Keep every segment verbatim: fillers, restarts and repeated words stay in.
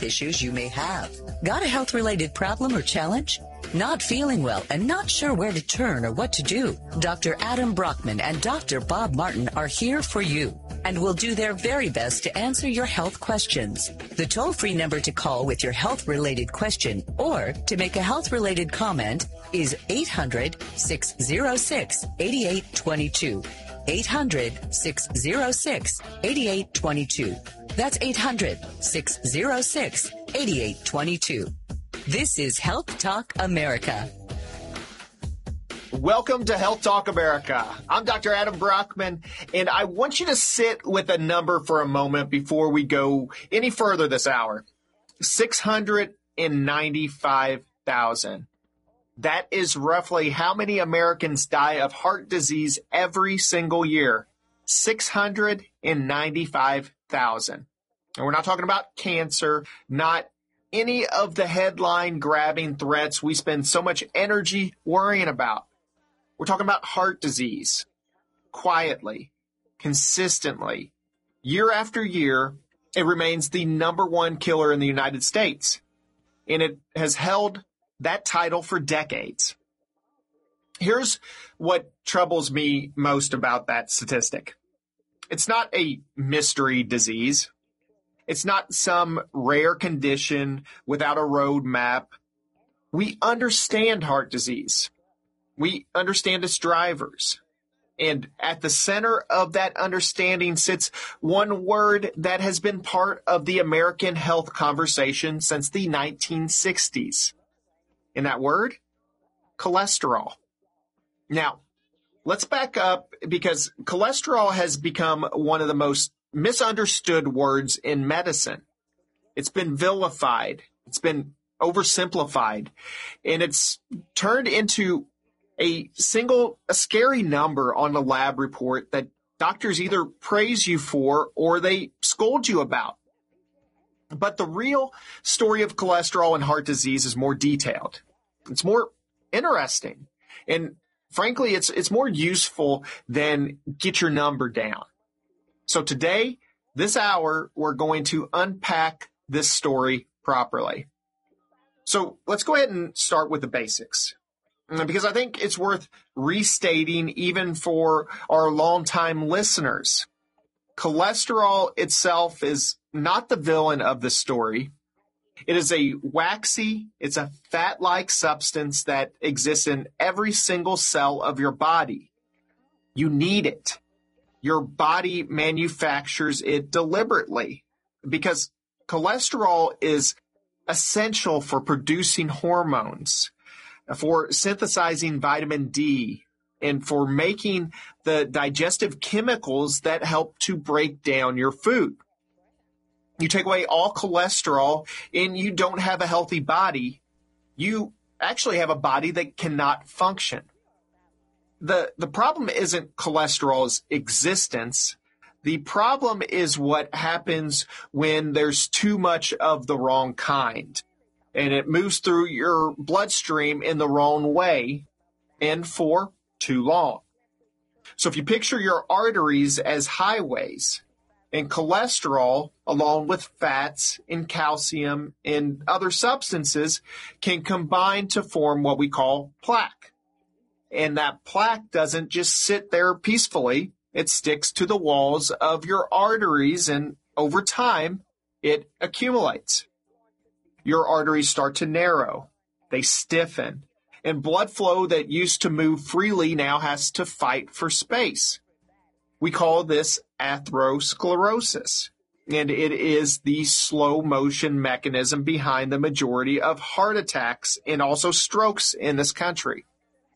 health issues you may have. Got a health-related problem or challenge? Not feeling well and not sure where to turn or what to do? Doctor Adam Brockman and Doctor Bob Martin are here for you and will do their very best to answer your health questions. The toll-free number to call with your health-related question or to make a health-related comment is eight hundred, six oh six, eight eight two two. eight hundred, six oh six, eight eight two two. That's eight hundred, six oh six, eight eight two two. This is Health Talk America. Welcome to Health Talk America. I'm Doctor Adam Brockman, and I want you to sit with a number for a moment before we go any further this hour. six hundred ninety-five thousand. That is roughly how many Americans die of heart disease every single year. six hundred ninety-five thousand. And we're not talking about cancer, not any of the headline-grabbing threats we spend so much energy worrying about. We're talking about heart disease. Quietly, consistently, year after year, it remains the number one killer in the United States. And it has held that title for decades. Here's what troubles me most about that statistic. It's not a mystery disease. It's not some rare condition without a roadmap. We understand heart disease. We understand its drivers. And at the center of that understanding sits one word that has been part of the American health conversation since the nineteen sixties. And that word? Cholesterol. Now, let's back up because cholesterol has become one of the most misunderstood words in medicine. It's been vilified. It's been oversimplified. And it's turned into a single, a scary number on a lab report that doctors either praise you for or they scold you about. But the real story of cholesterol and heart disease is more detailed. It's more interesting. And frankly, it's it's more useful than get your number down. So today, this hour, we're going to unpack this story properly. So let's go ahead and start with the basics, because I think it's worth restating even for our longtime listeners. Cholesterol itself is not the villain of the story. It is a waxy, it's a fat-like substance that exists in every single cell of your body. You need it. Your body manufactures it deliberately because cholesterol is essential for producing hormones, for synthesizing vitamin D, and for making the digestive chemicals that help to break down your food. You take away all cholesterol and you don't have a healthy body. You actually have a body that cannot function. The, the problem isn't cholesterol's existence. The problem is what happens when there's too much of the wrong kind and it moves through your bloodstream in the wrong way and for too long. So if you picture your arteries as highways, and cholesterol, along with fats and calcium and other substances, can combine to form what we call plaque. And that plaque doesn't just sit there peacefully. It sticks to the walls of your arteries, and over time, it accumulates. Your arteries start to narrow. They stiffen. And blood flow that used to move freely now has to fight for space. We call this atherosclerosis, and it is the slow motion mechanism behind the majority of heart attacks and also strokes in this country.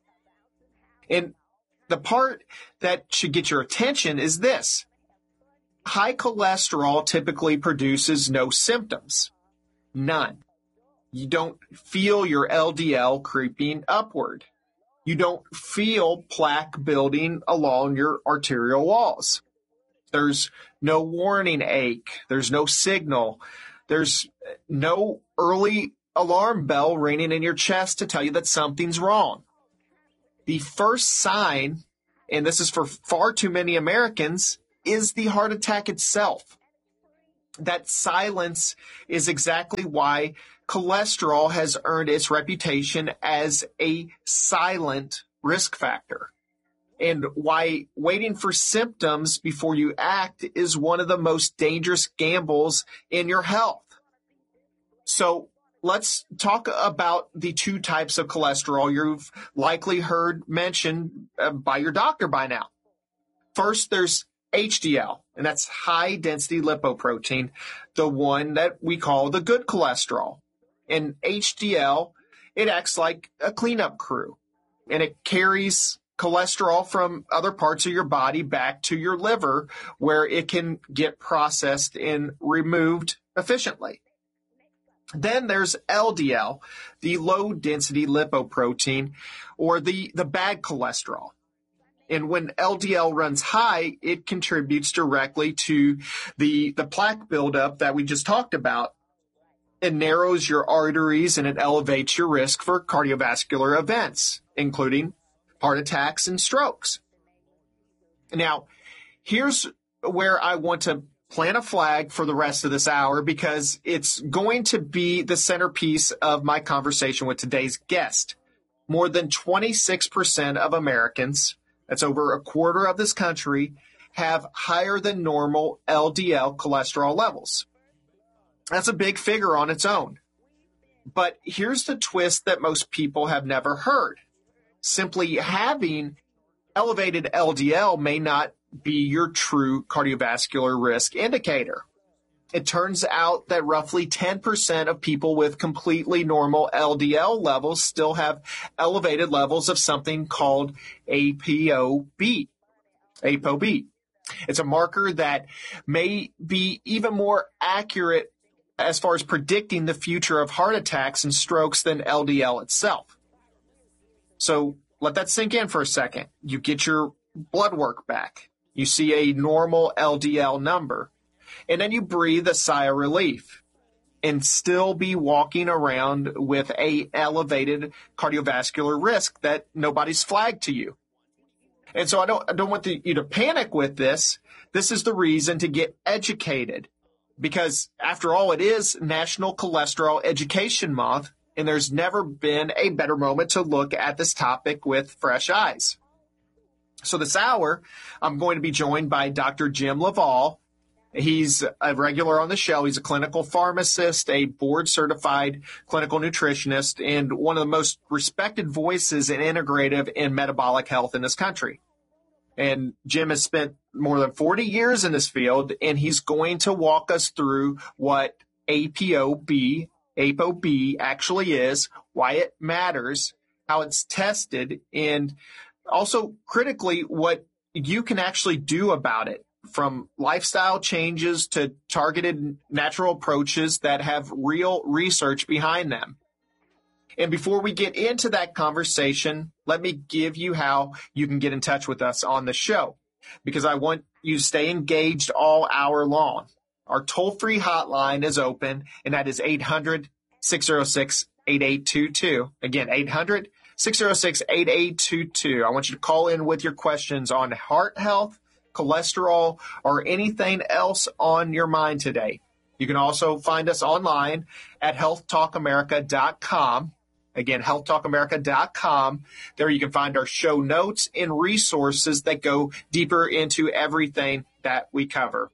And the part that should get your attention is this. High cholesterol typically produces no symptoms. None. You don't feel your L D L creeping upward. You don't feel plaque building along your arterial walls. There's no warning ache. There's no signal. There's no early alarm bell ringing in your chest to tell you that something's wrong. The first sign, and this is for far too many Americans, is the heart attack itself. That silence is exactly why cholesterol has earned its reputation as a silent risk factor, and why waiting for symptoms before you act is one of the most dangerous gambles in your health. So let's talk about the two types of cholesterol you've likely heard mentioned uh, by your doctor by now. First, there's H D L, and that's high-density lipoprotein, the one that we call the good cholesterol. And H D L, it acts like a cleanup crew, and it carries cholesterol from other parts of your body back to your liver, where it can get processed and removed efficiently. Then there's L D L, the low-density lipoprotein, or the, the bad cholesterol. And when L D L runs high, it contributes directly to the, the plaque buildup that we just talked about. It narrows your arteries and it elevates your risk for cardiovascular events, including heart attacks and strokes. Now, here's where I want to plant a flag for the rest of this hour, because it's going to be the centerpiece of my conversation with today's guest. More than twenty-six percent of Americans, that's over a quarter of this country, have higher than normal L D L cholesterol levels. That's a big figure on its own. But here's the twist that most people have never heard. Simply having elevated L D L may not be your true cardiovascular risk indicator. It turns out that roughly ten percent of people with completely normal L D L levels still have elevated levels of something called A P O B. A P O B. It's a marker that may be even more accurate as far as predicting the future of heart attacks and strokes than L D L itself. So let that sink in for a second. You get your blood work back. You see a normal L D L number, and then you breathe a sigh of relief and still be walking around with a elevated cardiovascular risk that nobody's flagged to you. And so I don't, I don't want the, you to panic with this. This is the reason to get educated, because after all, it is National Cholesterol Education Month, and there's never been a better moment to look at this topic with fresh eyes. So this hour, I'm going to be joined by Doctor Jim LaValle. He's a regular on the show. He's a clinical pharmacist, a board-certified clinical nutritionist, and one of the most respected voices in integrative and metabolic health in this country. And Jim has spent more than forty years in this field, and he's going to walk us through what A P O B, A P O B actually is, why it matters, how it's tested, and also critically what you can actually do about it, from lifestyle changes to targeted natural approaches that have real research behind them. And before we get into that conversation, let me give you how you can get in touch with us on the show, because I want you to stay engaged all hour long. Our toll-free hotline is open, and that is eight hundred, six oh six, eight eight two two. Again, eight hundred, six oh six, eight eight two two. I want you to call in with your questions on heart health, cholesterol, or anything else on your mind today. You can also find us online at health talk america dot com. Again, health talk america dot com. There you can find our show notes and resources that go deeper into everything that we cover.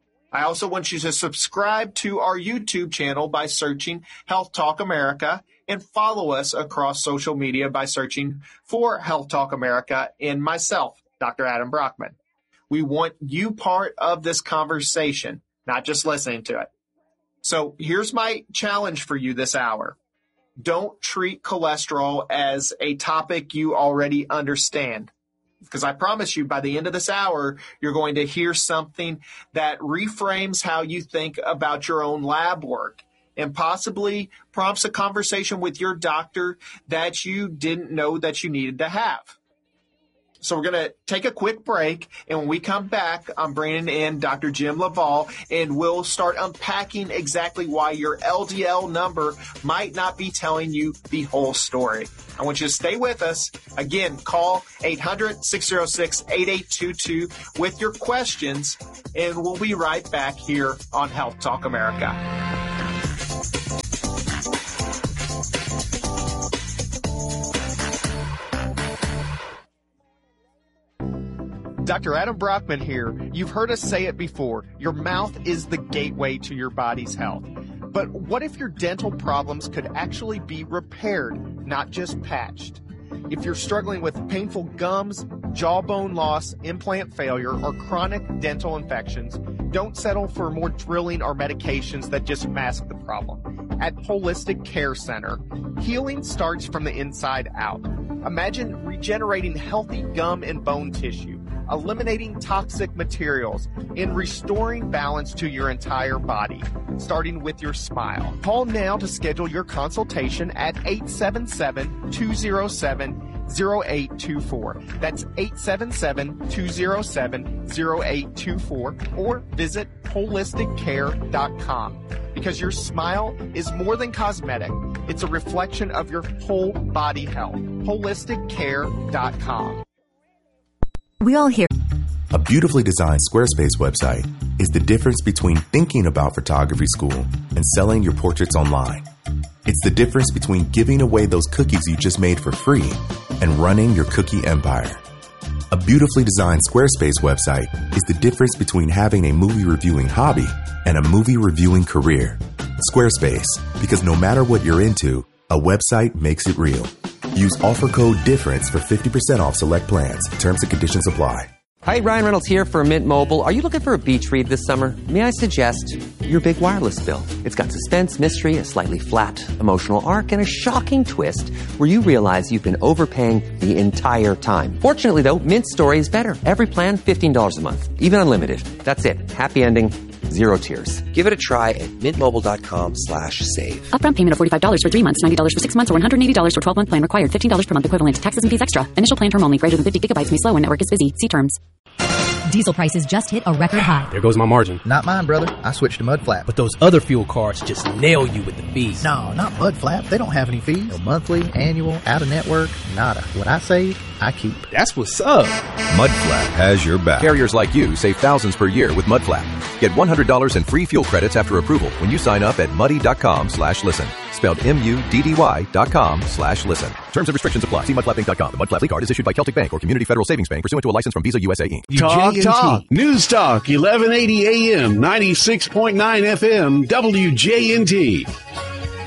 I also want you to subscribe to our YouTube channel by searching Health Talk America, and follow us across social media by searching for Health Talk America and myself, Doctor Adam Brockman. We want you part of this conversation, not just listening to it. So here's my challenge for you this hour. Don't treat cholesterol as a topic you already understand, because I promise you by the end of this hour, you're going to hear something that reframes how you think about your own lab work and possibly prompts a conversation with your doctor that you didn't know that you needed to have. So we're going to take a quick break, and when we come back, I'm bringing in Doctor Jim Laval, and we'll start unpacking exactly why your L D L number might not be telling you the whole story. I want you to stay with us. Again, call eight hundred, six oh six, eight eight two two with your questions, and we'll be right back here on Health Talk America. Doctor Adam Brockman here. You've heard us say it before. Your mouth is the gateway to your body's health. But what if your dental problems could actually be repaired, not just patched? If you're struggling with painful gums, jawbone loss, implant failure, or chronic dental infections, don't settle for more drilling or medications that just mask the problem. At Holistic Care Center, healing starts from the inside out. Imagine regenerating healthy gum and bone tissue, eliminating toxic materials, and restoring balance to your entire body, starting with your smile. Call now to schedule your consultation at eight seven seven, two oh seven, oh eight two four. That's eight seven seven, two oh seven, oh eight two four, or visit holistic care dot com. Because your smile is more than cosmetic. It's a reflection of your whole body health. holistic care dot com. We all hear. A beautifully designed Squarespace website is the difference between thinking about photography school and selling your portraits online. It's the difference between giving away those cookies you just made for free and running your cookie empire. A beautifully designed Squarespace website is the difference between having a movie reviewing hobby and a movie reviewing career. Squarespace, because no matter what you're into, a website makes it real. Use offer code DIFFERENCE for fifty percent off select plans. Terms and conditions apply. Hi, Ryan Reynolds here for Mint Mobile. Are you looking for a beach read this summer? May I suggest your big wireless bill? It's got suspense, mystery, a slightly flat, emotional arc, and a shocking twist where you realize you've been overpaying the entire time. Fortunately, though, Mint Story is better. Every plan, fifteen dollars a month. Even unlimited. That's it. Happy ending. Zero tears. Give it a try at mintmobile.com slash save. Upfront payment of forty-five dollars for three months, ninety dollars for six months, or one hundred eighty dollars for twelve-month plan required. fifteen dollars per month equivalent. Taxes and fees extra. Initial plan term only. Greater than fifty gigabytes may slow when network is busy. See terms. Diesel prices just hit a record high. There goes my margin. Not mine, brother. I switched to Mudflap. But those other fuel cards just nail you with the fees. No, not Mudflap. They don't have any fees. No monthly, annual, out-of-network, nada. What I save, I keep. That's what's up. Mudflap has your back. Carriers like you save thousands per year with Mudflap. Get one hundred dollars in free fuel credits after approval when you sign up at muddy.com slash listen. Spelled M-U-D-D-Y dot com slash listen. Terms and restrictions apply. See mudflap inc dot com. The Mudflap card is issued by Celtic Bank or Community Federal Savings Bank pursuant to a license from Visa U S A Incorporated. Talk, talk. News Talk, eleven eighty A M, ninety-six point nine F M, W J N T.